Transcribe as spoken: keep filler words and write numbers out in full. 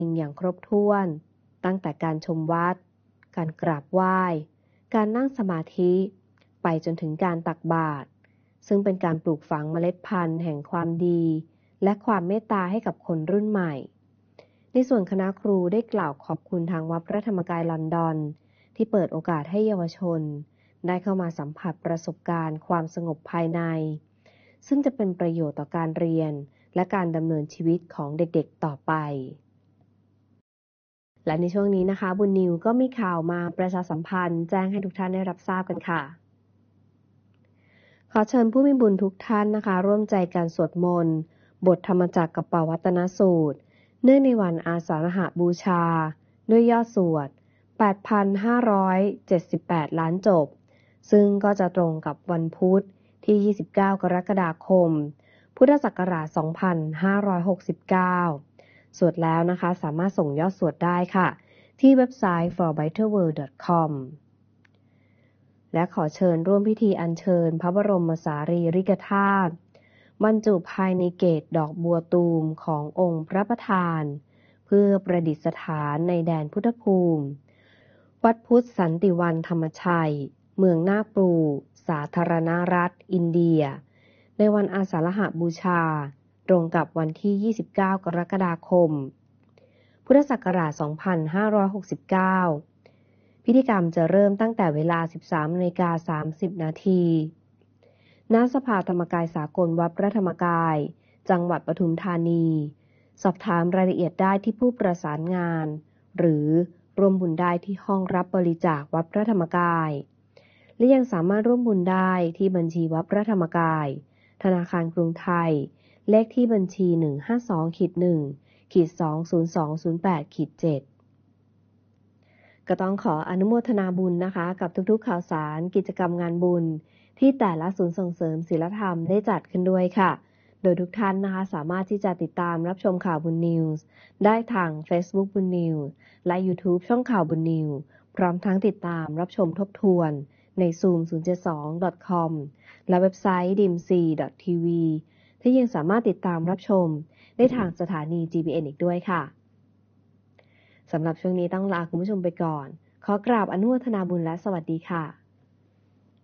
อย่างครบถ้วนตั้งแต่การชมวัดการกราบไหว้การนั่งสมาธิไปจนถึงการตักบาตรซึ่งเป็นการปลูกฝังเมล็ดพันธุ์แห่งความดีและความเมตตาให้กับคนรุ่นใหม่ในส่วนคณะครูได้กล่าวขอบคุณทางวัดพระธรรมกายลอนดอนที่เปิดโอกาสให้เยาวชนได้เข้ามาสัมผัสประสบการณ์ความสงบภายในซึ่งจะเป็นประโยชน์ต่อการเรียนและการดำเนินชีวิตของเด็กๆต่อไปและในช่วงนี้นะคะบุญนิวก็มีข่าวมาประชาสัมพันธ์แจ้งให้ทุกท่านได้รับทราบกันค่ะขอเชิญผู้มีบุญทุกท่านนะคะร่วมใจกันสวดมนต์บทธรรมจักรกับปวัตตนสูตรเนื่องในวันอาสาฬหบูชาด้วยยอดสวด แปดพันห้าร้อยเจ็ดสิบแปด ล้านจบซึ่งก็จะตรงกับวันพุธที่ยี่สิบเก้ากรกฎาคมพุทธศักราชสองพันห้าร้อยหกสิบเก้าสวดแล้วนะคะสามารถส่งยอดสวดได้ค่ะที่เว็บไซต์ for better world ดอท คอม และขอเชิญร่วมพิธีอัญเชิญพระบรมสารีริกธาตุบรรจุภายในเกศดอกบัวตูมขององค์พระประธานเพื่อประดิษฐานในแดนพุทธภูมิวัดพุทธสันติวันธรรมชัยเมืองนาคปูสาธารณรัฐอินเดียในวันอาสาฬหบูชาตรงกับวันที่ยี่สิบเก้ากรกฎาคมพุทธศักราชสองพันห้าร้อยหกสิบเก้าพิธีกรรมจะเริ่มตั้งแต่เวลา สิบสามนาฬิกาสามสิบ นาทีณสภาธรรมกายสากลวัดพระธรรมกายจังหวัดปทุมธานีสอบถามรายละเอียดได้ที่ผู้ประสานงานหรือร่วมบุญได้ที่ห้องรับบริจาควัดพระธรรมกายและยังสามารถร่วมบุญได้ที่บัญชีวัดพระธรรมกายธนาคารกรุงไทยเลขที่บัญชี หนึ่ง ห้า สอง หนึ่ง สอง ศูนย์ สอง ศูนย์ แปด เจ็ด ก็ต้องขออนุโมทนาบุญนะคะกับทุกๆข่าวสารกิจกรรมงานบุญที่แต่ละศูนย์ส่งเสริมศีลธรรมได้จัดขึ้นด้วยค่ะโดยทุกท่านนะคะสามารถที่จะติดตามรับชมข่าวบุญนิวส์ได้ทาง Facebook บุญนิวส์และ YouTube ช่องข่าวบุญนิวส์พร้อมทั้งติดตามรับชมทบทวนใน ซูม ศูนย์ เจ็ด สอง ดอท คอม และเว็บไซต์ ดี เอ็ม ซี ดอท ที วี ที่ยังสามารถติดตามรับชมได้ทางสถานี จี บี เอ็น อีกด้วยค่ะสำหรับช่วงนี้ต้องลาคุณผู้ชมไปก่อนขอกราบอนุโมทนาบุญและสวัสดีค่ะ